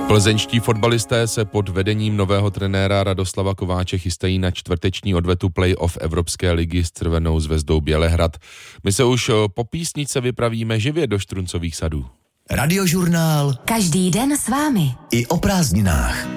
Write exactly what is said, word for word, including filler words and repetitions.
Plzeňští fotbalisté se pod vedením nového trenéra Radoslava Kováče chystají na čtvrteční odvetu play-off Evropské ligy s Crvenou zvezdou Bělehrad. My se už po písničce vypravíme živě do Štruncových sadů. Radiožurnál. Každý den s vámi. I o prázdninách.